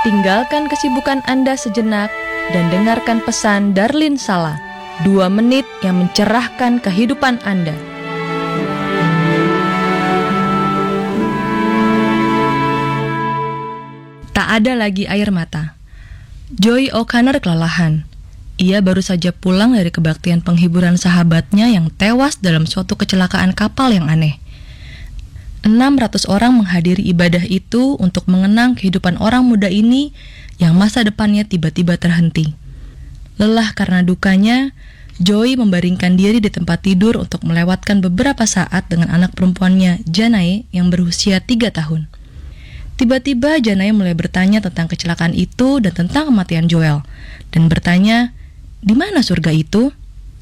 tinggalkan kesibukan Anda sejenak dan dengarkan pesan Darlin Sala, 2 menit yang mencerahkan kehidupan Anda. Tak ada lagi air mata. Joy O'Connor kelelahan. Ia baru saja pulang dari kebaktian penghiburan sahabatnya yang tewas dalam suatu kecelakaan kapal yang aneh. 600 orang menghadiri ibadah itu untuk mengenang kehidupan orang muda ini yang masa depannya tiba-tiba terhenti. Lelah karena dukanya, Joy membaringkan diri di tempat tidur untuk melewatkan beberapa saat dengan anak perempuannya, Janae, yang berusia 3 tahun. Tiba-tiba Janae mulai bertanya tentang kecelakaan itu dan tentang kematian Joel, dan bertanya, "Di mana surga itu?"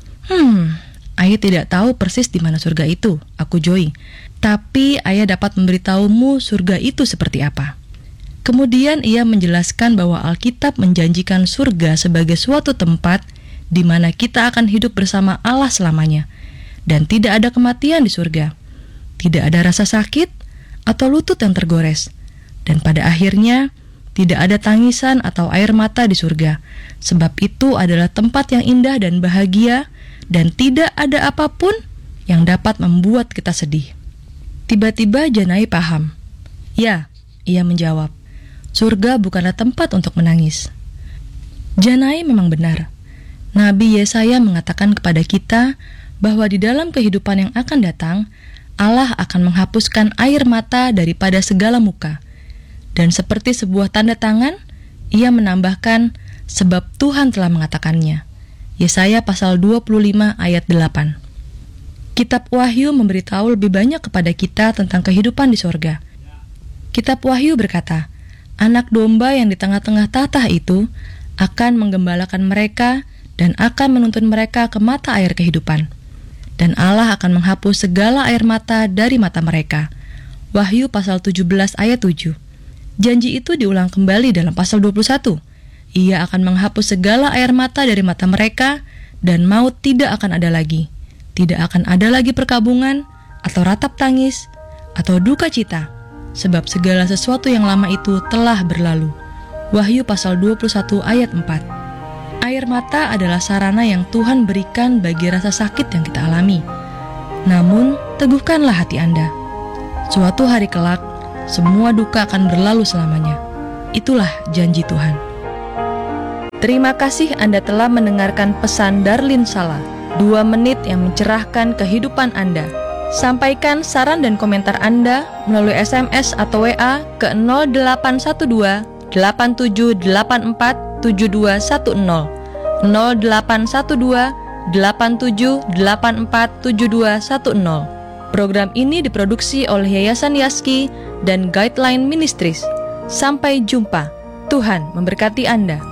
Ayah tidak tahu persis di mana surga itu, aku Joy. Tapi ayah dapat memberitahumu surga itu seperti apa. Kemudian ia menjelaskan bahwa Alkitab menjanjikan surga sebagai suatu tempat di mana kita akan hidup bersama Allah selamanya. Dan tidak ada kematian di surga. Tidak ada rasa sakit atau lutut yang tergores. Dan pada akhirnya, tidak ada tangisan atau air mata di surga. Sebab itu adalah tempat yang indah dan bahagia, dan tidak ada apapun yang dapat membuat kita sedih. Tiba-tiba Janae paham. Ya, ia menjawab, surga bukanlah tempat untuk menangis. Janae memang benar. Nabi Yesaya mengatakan kepada kita bahwa di dalam kehidupan yang akan datang, Allah akan menghapuskan air mata daripada segala muka. Dan seperti sebuah tanda tangan, ia menambahkan, sebab Tuhan telah mengatakannya. Yesaya pasal 25 ayat 8. Kitab Wahyu memberitahu lebih banyak kepada kita tentang kehidupan di sorga. Kitab Wahyu berkata, anak domba yang di tengah-tengah tahta itu akan menggembalakan mereka dan akan menuntun mereka ke mata air kehidupan. Dan Allah akan menghapus segala air mata dari mata mereka. Wahyu pasal 17 ayat 7. Janji itu diulang kembali dalam pasal 21. Ia akan menghapus segala air mata dari mata mereka dan maut tidak akan ada lagi. Tidak akan ada lagi perkabungan, atau ratap tangis, atau duka cita, sebab segala sesuatu yang lama itu telah berlalu. Wahyu pasal 21 ayat 4. Air mata adalah sarana yang Tuhan berikan bagi rasa sakit yang kita alami. Namun, teguhkanlah hati Anda. Suatu hari kelak, semua duka akan berlalu selamanya. Itulah janji Tuhan. Terima kasih Anda telah mendengarkan pesan Darlin Sala, 2 menit yang mencerahkan kehidupan Anda. Sampaikan saran dan komentar Anda melalui SMS atau WA ke 0812 8784 7210, 0812 8784 7210. Program ini diproduksi oleh Yayasan Yaski dan Guideline Ministries. Sampai jumpa. Tuhan memberkati Anda.